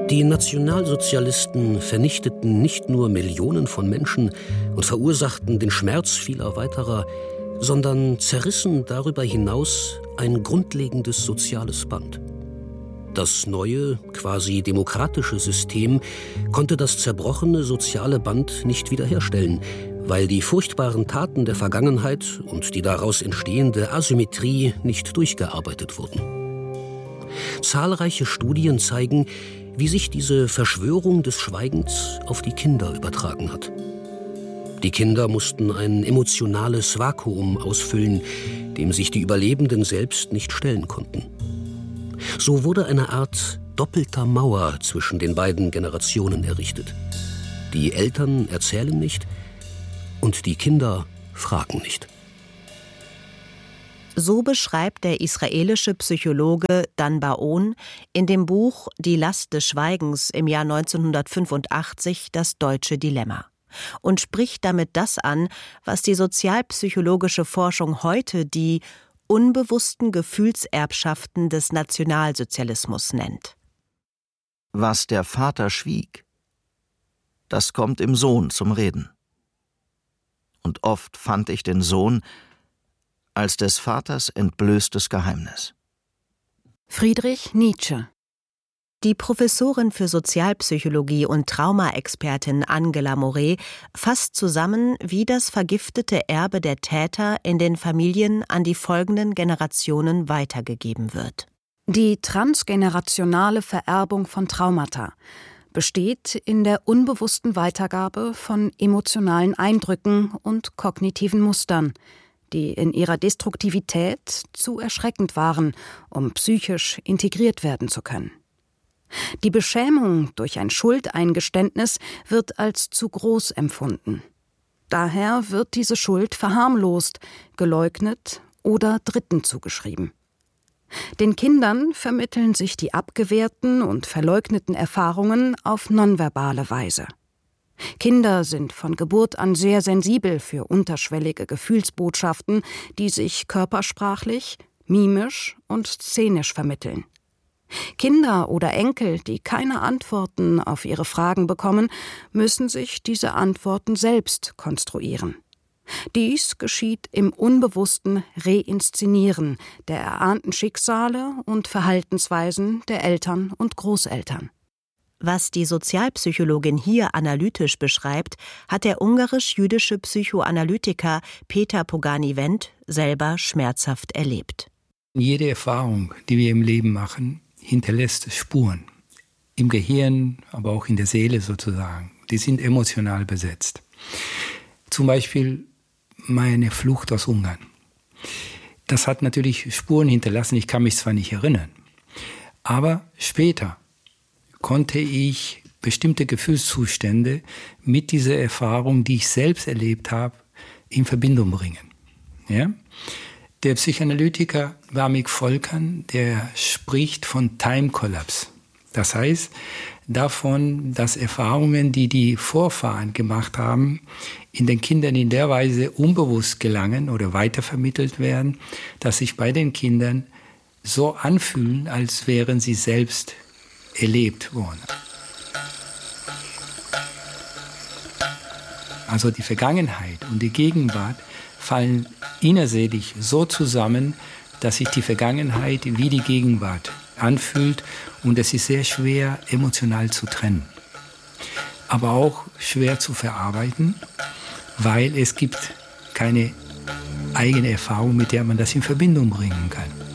Die Nationalsozialisten vernichteten nicht nur Millionen von Menschen und verursachten den Schmerz vieler weiterer, sondern zerrissen darüber hinaus ein grundlegendes soziales Band. Das neue, quasi demokratische System konnte das zerbrochene soziale Band nicht wiederherstellen, weil die furchtbaren Taten der Vergangenheit und die daraus entstehende Asymmetrie nicht durchgearbeitet wurden. Zahlreiche Studien zeigen, wie sich diese Verschwörung des Schweigens auf die Kinder übertragen hat. Die Kinder mussten ein emotionales Vakuum ausfüllen, dem sich die Überlebenden selbst nicht stellen konnten. So wurde eine Art doppelter Mauer zwischen den beiden Generationen errichtet. Die Eltern erzählen nicht und die Kinder fragen nicht. So beschreibt der israelische Psychologe Dan Bar-On in dem Buch Die Last des Schweigens im Jahr 1985 das deutsche Dilemma und spricht damit das an, was die sozialpsychologische Forschung heute die unbewussten Gefühlserbschaften des Nationalsozialismus nennt. Was der Vater schwieg, das kommt im Sohn zum Reden. Und oft fand ich den Sohn als des Vaters entblößtes Geheimnis. Friedrich Nietzsche. Die Professorin für Sozialpsychologie und Traumaexpertin Angela Moret fasst zusammen, wie das vergiftete Erbe der Täter in den Familien an die folgenden Generationen weitergegeben wird. Die transgenerationale Vererbung von Traumata besteht in der unbewussten Weitergabe von emotionalen Eindrücken und kognitiven Mustern, die in ihrer Destruktivität zu erschreckend waren, um psychisch integriert werden zu können. Die Beschämung durch ein Schuldeingeständnis wird als zu groß empfunden. Daher wird diese Schuld verharmlost, geleugnet oder Dritten zugeschrieben. Den Kindern vermitteln sich die abgewehrten und verleugneten Erfahrungen auf nonverbale Weise. Kinder sind von Geburt an sehr sensibel für unterschwellige Gefühlsbotschaften, die sich körpersprachlich, mimisch und szenisch vermitteln. Kinder oder Enkel, die keine Antworten auf ihre Fragen bekommen, müssen sich diese Antworten selbst konstruieren. Dies geschieht im unbewussten Reinszenieren der erahnten Schicksale und Verhaltensweisen der Eltern und Großeltern. Was die Sozialpsychologin hier analytisch beschreibt, hat der ungarisch-jüdische Psychoanalytiker Peter Pogani-Wendt selber schmerzhaft erlebt. Jede Erfahrung, die wir im Leben machen, hinterlässt Spuren. Im Gehirn, aber auch in der Seele sozusagen. Die sind emotional besetzt. Zum Beispiel meine Flucht aus Ungarn. Das hat natürlich Spuren hinterlassen, ich kann mich zwar nicht erinnern, aber später konnte ich bestimmte Gefühlszustände mit dieser Erfahrung, die ich selbst erlebt habe, in Verbindung bringen. Ja? Der Psychoanalytiker Warmik Volkan, der spricht von Time Collapse. Das heißt davon, dass Erfahrungen, die die Vorfahren gemacht haben, in den Kindern in der Weise unbewusst gelangen oder weitervermittelt werden, dass sich bei den Kindern so anfühlen, als wären sie selbst erlebt worden. Also die Vergangenheit und die Gegenwart fallen innerseelisch so zusammen, dass sich die Vergangenheit wie die Gegenwart anfühlt und es ist sehr schwer, emotional zu trennen. Aber auch schwer zu verarbeiten, weil es gibt keine eigene Erfahrung, mit der man das in Verbindung bringen kann.